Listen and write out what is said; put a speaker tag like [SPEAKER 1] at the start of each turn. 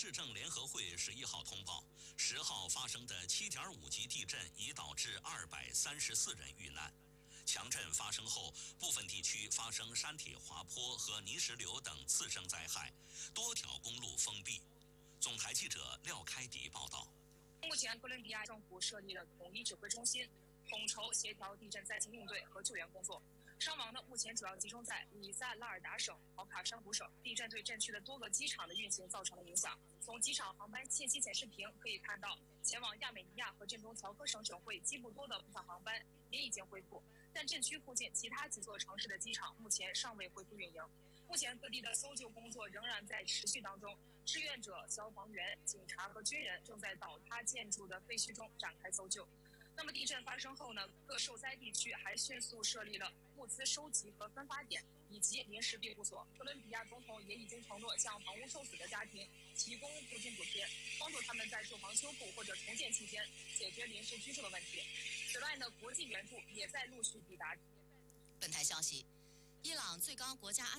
[SPEAKER 1] 市政联合会11号通报，10号发生的7.5级地震已导致234人遇难。强震发生后，部分地区发生山体滑坡和泥石流等次生灾害，多条公路封闭。总台记者廖开迪报道。
[SPEAKER 2] 目前，哥伦比亚政府设立了统一指挥中心，统筹协调地震灾情应对和救援工作。伤亡呢，目前主要集中在里萨拉尔达省、豪卡山谷省。地震对震区的多个机场的运行造成了影响。从机场航班信息显示屏可以看到，前往亚美尼亚和震中乔科省省会基布多的部分航班也已经恢复，但震区附近其他几座城市的机场目前尚未恢复运营。目前各地的搜救工作仍然在持续当中，志愿者、消防员、警察和军人正在倒塌建筑的废墟中展开搜救。那么地震发生后呢，各受灾地区还迅速设立了物资收集和分发点以及临时庇护所。哥伦比亚总统也已经承诺向房屋受损的家庭提供租金补贴，帮助他们在住房修复或者重建期间解决临时居住的问题。此外呢，国际援助也在陆续抵达。
[SPEAKER 3] 本台消息，伊朗最高国家安